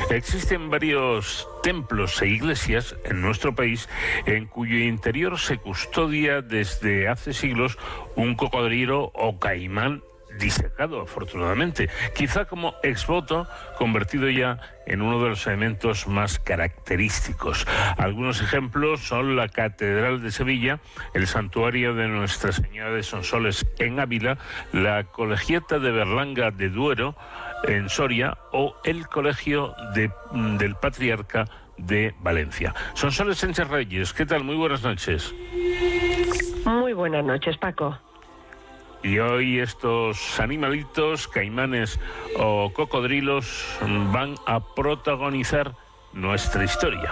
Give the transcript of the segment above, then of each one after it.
Existen varios templos e iglesias en nuestro país en cuyo interior se custodia desde hace siglos un cocodrilo o caimán disecado, afortunadamente, quizá como exvoto convertido ya en uno de los elementos más característicos. Algunos ejemplos son la Catedral de Sevilla, el Santuario de Nuestra Señora de Sonsoles en Ávila, la Colegiata de Berlanga de Duero en Soria o el Colegio del Patriarca de Valencia. Sonsoles Sánchez Reyes, ¿qué tal? Muy buenas noches. Muy buenas noches, Paco. Y hoy estos animalitos, caimanes o cocodrilos, van a protagonizar nuestra historia.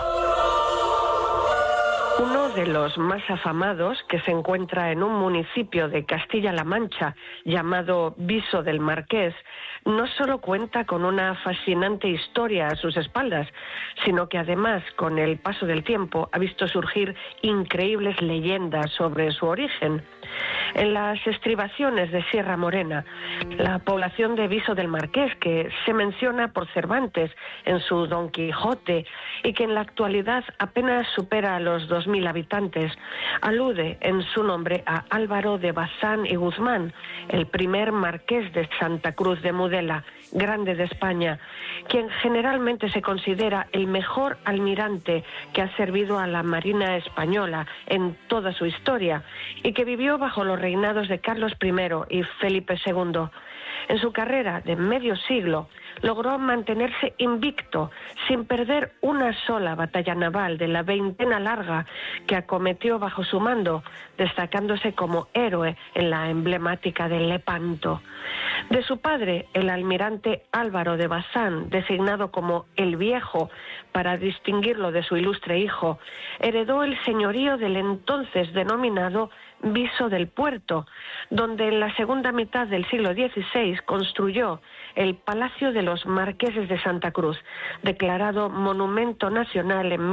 Uno de los más afamados, que se encuentra en un municipio de Castilla-La Mancha llamado Viso del Marqués, no solo cuenta con una fascinante historia a sus espaldas, sino que además, con el paso del tiempo, ha visto surgir increíbles leyendas sobre su origen. En las estribaciones de Sierra Morena, la población de Viso del Marqués, que se menciona por Cervantes en su Don Quijote y que en la actualidad apenas supera a los 2.000 habitantes, alude en su nombre a Álvaro de Bazán y Guzmán, el primer marqués de Santa Cruz de Mudela, Grande de España, quien generalmente se considera el mejor almirante que ha servido a la Marina española en toda su historia y que vivió bajo los reinados de Carlos I y Felipe II. En su carrera de medio siglo logró mantenerse invicto sin perder una sola batalla naval de la veintena larga que acometió bajo su mando, destacándose como héroe en la emblemática de Lepanto. De su padre, el almirante Álvaro de Bazán, designado como el Viejo para distinguirlo de su ilustre hijo, heredó el señorío del entonces denominado Viso del Puerto, donde en la segunda mitad del siglo XVI construyó el Palacio de los Marqueses de Santa Cruz, declarado Monumento Nacional en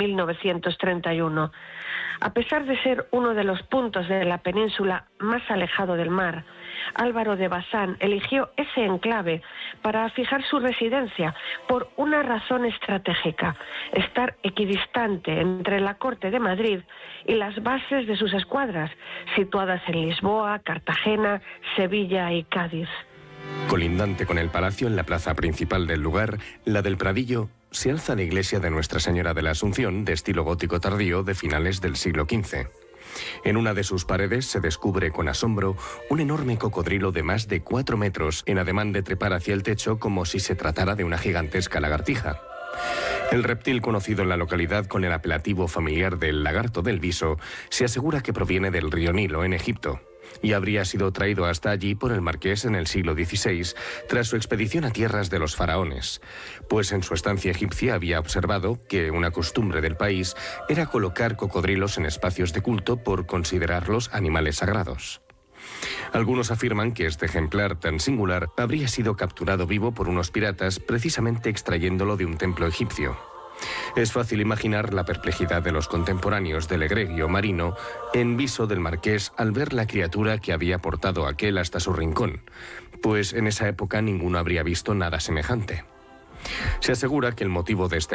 1931. A pesar de ser uno de los puntos de la península más alejado del mar, Álvaro de Bazán eligió ese enclave para fijar su residencia por una razón estratégica: estar equidistante entre la corte de Madrid y las bases de sus escuadras, situadas en Lisboa, Cartagena, Sevilla y Cádiz. Colindante con el palacio, en la plaza principal del lugar, la del Pradillo, se alza la iglesia de Nuestra Señora de la Asunción, de estilo gótico tardío de finales del siglo XV. En una de sus paredes se descubre con asombro un enorme cocodrilo de más de 4 metros, en ademán de trepar hacia el techo como si se tratara de una gigantesca lagartija. El reptil, conocido en la localidad con el apelativo familiar del lagarto del Viso, se asegura que proviene del río Nilo, en Egipto, y habría sido traído hasta allí por el marqués en el siglo XVI, tras su expedición a tierras de los faraones, pues en su estancia egipcia había observado que una costumbre del país era colocar cocodrilos en espacios de culto por considerarlos animales sagrados. Algunos afirman que este ejemplar tan singular habría sido capturado vivo por unos piratas precisamente extrayéndolo de un templo egipcio. Es fácil imaginar la perplejidad de los contemporáneos del egregio marino en Viso del Marqués al ver la criatura que había portado aquel hasta su rincón, pues en esa época ninguno habría visto nada semejante. Se asegura que el motivo de esta